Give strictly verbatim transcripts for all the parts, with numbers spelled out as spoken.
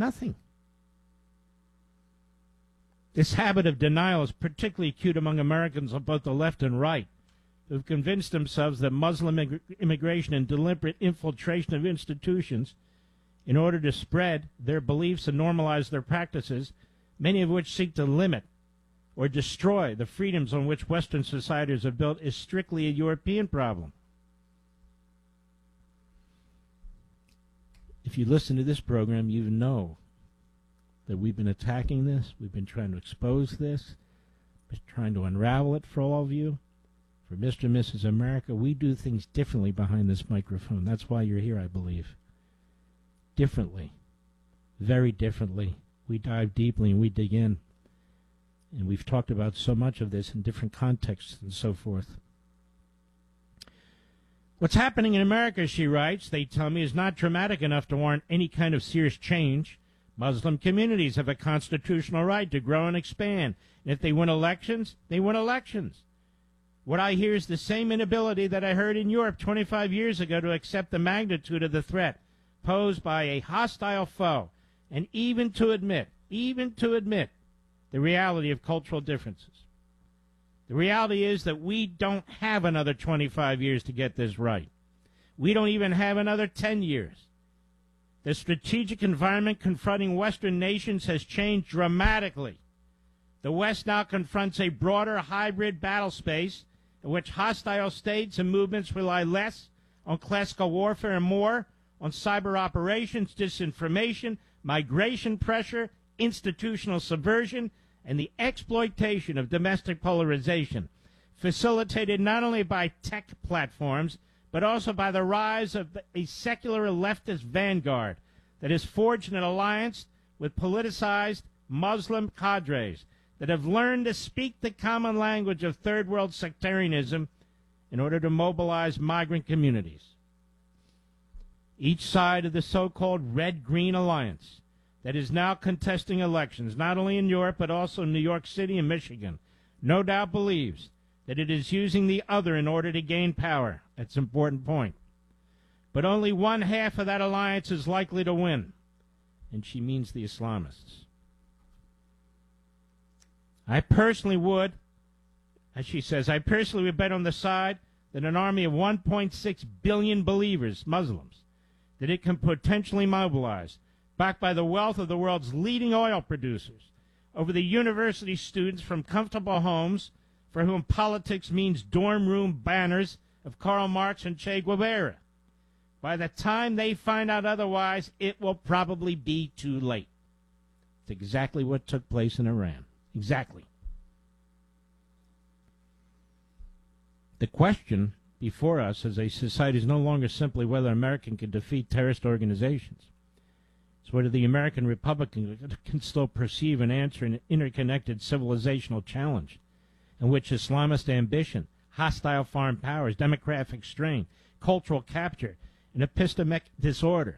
Nothing. This habit of denial is particularly acute among Americans on both the left and right, who have convinced themselves that Muslim immig- immigration and deliberate infiltration of institutions in order to spread their beliefs and normalize their practices, many of which seek to limit or destroy the freedoms on which Western societies are built, is strictly a European problem. If you listen to this program, you know that we've been attacking this. We've been trying to expose this, been trying to unravel it for all of you. For Mister and Missus America, we do things differently behind this microphone. That's why you're here, I believe. Differently. Very differently. We dive deeply and we dig in. And we've talked about so much of this in different contexts and so forth. What's happening in America, she writes, they tell me, is not dramatic enough to warrant any kind of serious change. Muslim communities have a constitutional right to grow and expand. And if they win elections, they win elections. What I hear is the same inability that I heard in Europe twenty-five years ago to accept the magnitude of the threat posed by a hostile foe, and even to admit, even to admit, the reality of cultural differences. The reality is that we don't have another twenty-five years to get this right. We don't even have another ten years. The strategic environment confronting Western nations has changed dramatically. The West now confronts a broader hybrid battle space in which hostile states and movements rely less on classical warfare and more on cyber operations, disinformation, migration pressure, institutional subversion, and the exploitation of domestic polarization, facilitated not only by tech platforms, but also by the rise of a secular leftist vanguard that has forged an alliance with politicized Muslim cadres that have learned to speak the common language of third world sectarianism in order to mobilize migrant communities. Each side of the so-called red-green alliance that is now contesting elections, not only in Europe but also in New York City and Michigan, no doubt believes that it is using the other in order to gain power. That's an important point. But only one half of that alliance is likely to win, and she means the Islamists. I personally would, as she says, I personally would bet on the side that an army of one point six billion believers, Muslims, that it can potentially mobilize, backed by the wealth of the world's leading oil producers, over the university students from comfortable homes for whom politics means dorm room banners of Karl Marx and Che Guevara. By the time they find out otherwise, it will probably be too late. It's exactly what took place in Iran. Exactly. The question before us as a society is no longer simply whether America can defeat terrorist organizations. It's whether the American Republic can still perceive and answer an interconnected civilizational challenge in which Islamist ambition, hostile foreign powers, demographic strain, cultural capture, and epistemic disorder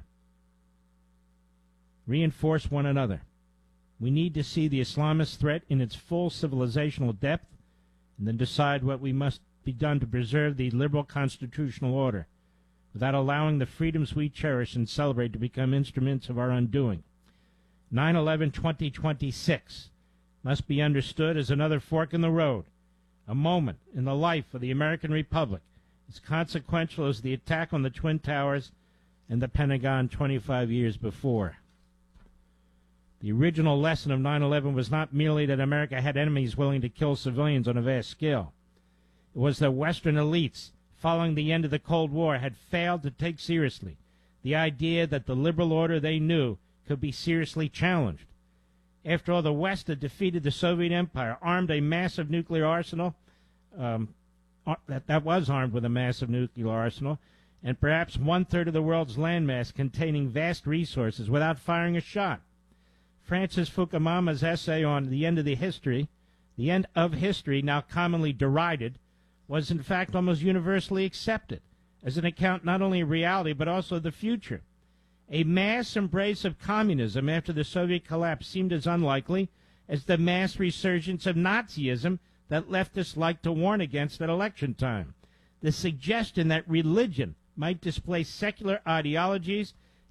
reinforce one another. We need to see the Islamist threat in its full civilizational depth and then decide what we must be done to preserve the liberal constitutional order without allowing the freedoms we cherish and celebrate to become instruments of our undoing. nine eleven twenty twenty-six must be understood as another fork in the road, a moment in the life of the American Republic, as consequential as the attack on the Twin Towers and the Pentagon twenty-five years before. The original lesson of nine eleven was not merely that America had enemies willing to kill civilians on a vast scale. It was that Western elites, following the end of the Cold War, had failed to take seriously the idea that the liberal order they knew could be seriously challenged. After all, the West had defeated the Soviet Empire, armed a massive nuclear arsenal, um, that, that was armed with a massive nuclear arsenal, and perhaps one-third of the world's landmass containing vast resources without firing a shot. Francis Fukuyama's essay on the end of the history, the end of history, now commonly derided, was in fact almost universally accepted as an account not only of reality but also of the future. A mass embrace of communism after the Soviet collapse seemed as unlikely as the mass resurgence of Nazism that leftists like to warn against at election time. The suggestion that religion might displace secular ideologies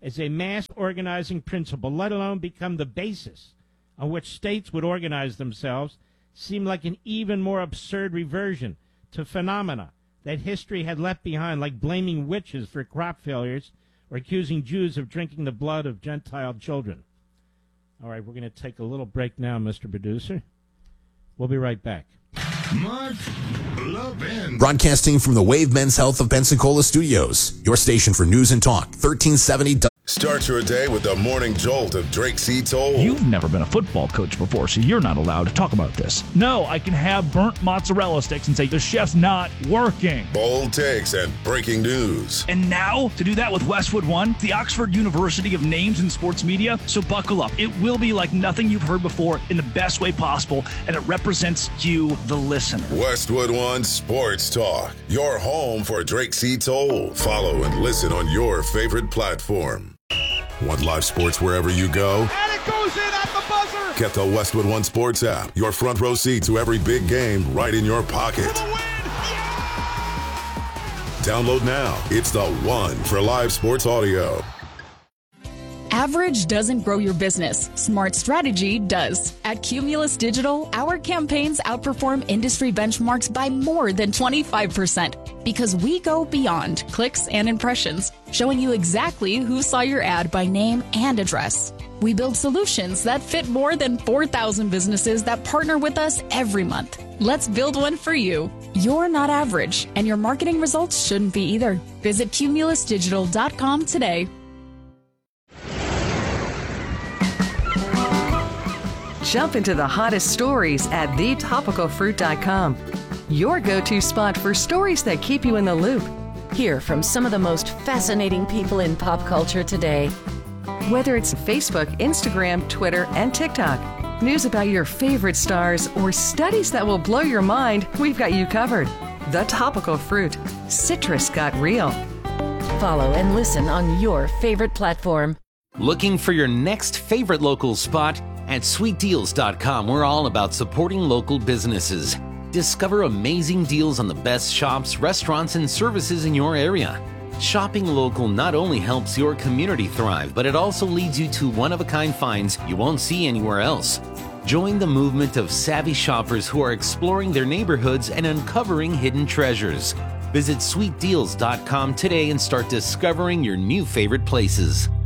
as a mass organizing principle, let alone become the basis on which states would organize themselves, seemed like an even more absurd reversion to phenomena that history had left behind, like blaming witches for crop failures or accusing Jews of drinking the blood of Gentile children. All right, we're going to take a little break now, Mister Producer. We'll be right back. Mark Levin. Broadcasting from the Wave Men's Health of Pensacola Studios, your station for news and talk, thirteen seventy. Start your day with the morning jolt of Drake C. Toll. You've never been a football coach before, so you're not allowed to talk about this. No, I can have burnt mozzarella sticks and say the chef's not working. Bold takes and breaking news. And now, to do that with Westwood One, the Oxford University of Names in Sports Media, so buckle up. It will be like nothing you've heard before in the best way possible, and it represents you, the listener. Westwood One Sports Talk, your home for Drake C. Toll. Follow and listen on your favorite platform. Want live sports wherever you go? And it goes in at the buzzer! Get the Westwood One Sports app, your front row seat to every big game right in your pocket. For the win! Yeah! Download now. It's the one for live sports audio. Average doesn't grow your business. Smart strategy does. At Cumulus Digital, our campaigns outperform industry benchmarks by more than twenty-five percent because we go beyond clicks and impressions, showing you exactly who saw your ad by name and address. We build solutions that fit more than four thousand businesses that partner with us every month. Let's build one for you. You're not average, and your marketing results shouldn't be either. Visit cumulus digital dot com today. Jump into the hottest stories at the topical fruit dot com. Your go-to spot for stories that keep you in the loop. Hear from some of the most fascinating people in pop culture today. Whether it's Facebook, Instagram, Twitter, and TikTok, news about your favorite stars, or studies that will blow your mind, we've got you covered. The Topical Fruit. Citrus got real. Follow and listen on your favorite platform. Looking for your next favorite local spot? At sweet deals dot com, we're all about supporting local businesses. Discover amazing deals on the best shops, restaurants, and services in your area. Shopping local not only helps your community thrive, but it also leads you to one-of-a-kind finds you won't see anywhere else. Join the movement of savvy shoppers who are exploring their neighborhoods and uncovering hidden treasures. Visit sweet deals dot com today and start discovering your new favorite places.